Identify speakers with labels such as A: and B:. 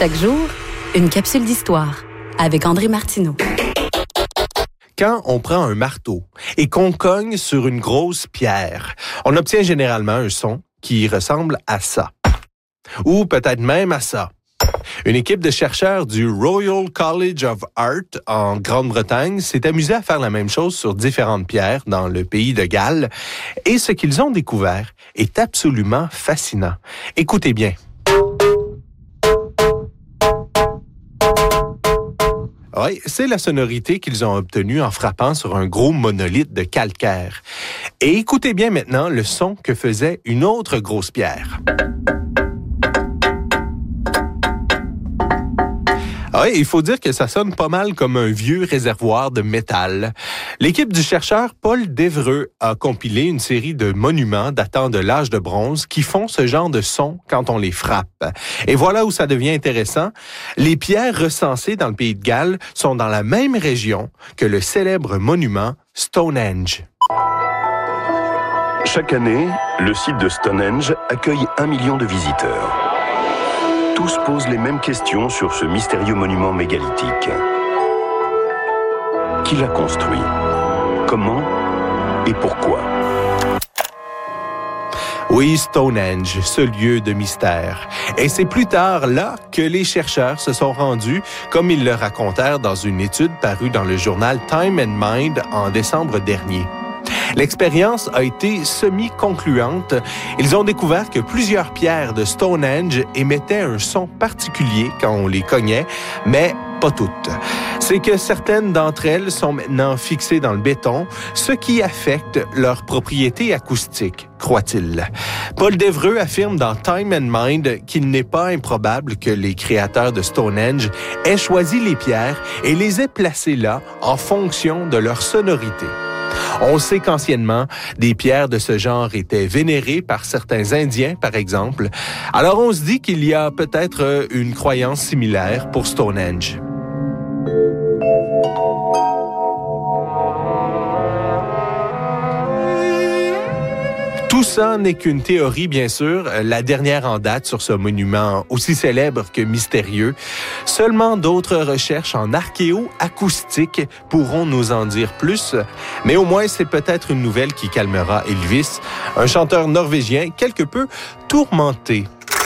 A: Chaque jour, une capsule d'histoire avec André Martineau.
B: Quand on prend un marteau et qu'on cogne sur une grosse pierre, on obtient généralement un son qui ressemble à ça. Ou peut-être même à ça. Une équipe de chercheurs du Royal College of Art en Grande-Bretagne s'est amusée à faire la même chose sur différentes pierres dans le pays de Galles. Et ce qu'ils ont découvert est absolument fascinant. Écoutez bien. Oui, c'est la sonorité qu'ils ont obtenue en frappant sur un gros monolithe de calcaire. Et écoutez bien maintenant le son que faisait une autre grosse pierre. Oui, il faut dire que ça sonne pas mal comme un vieux réservoir de métal. L'équipe du chercheur Paul Devereux a compilé une série de monuments datant de l'âge de bronze qui font ce genre de son quand on les frappe. Et voilà où ça devient intéressant. Les pierres recensées dans le pays de Galles sont dans la même région que le célèbre monument Stonehenge.
C: Chaque année, le site de Stonehenge accueille 1 million de visiteurs. Tous posent les mêmes questions sur ce mystérieux monument mégalithique. Qui l'a construit? Comment et pourquoi?
B: Oui, Stonehenge, ce lieu de mystère. Et c'est plus tard là que les chercheurs se sont rendus, comme ils le racontèrent dans une étude parue dans le journal Time and Mind en décembre dernier. L'expérience a été semi-concluante. Ils ont découvert que plusieurs pierres de Stonehenge émettaient un son particulier quand on les cognait, mais pas toutes. C'est que certaines d'entre elles sont maintenant fixées dans le béton, ce qui affecte leurs propriétés acoustiques, croit-il. Paul Devereux affirme dans Time and Mind qu'il n'est pas improbable que les créateurs de Stonehenge aient choisi les pierres et les aient placées là en fonction de leur sonorité. On sait qu'anciennement, des pierres de ce genre étaient vénérées par certains Indiens, par exemple. Alors on se dit qu'il y a peut-être une croyance similaire pour Stonehenge. Tout ça n'est qu'une théorie, bien sûr, la dernière en date sur ce monument aussi célèbre que mystérieux. Seulement d'autres recherches en archéo-acoustique pourront nous en dire plus, mais au moins c'est peut-être une nouvelle qui calmera Elvis, un chanteur norvégien quelque peu tourmenté.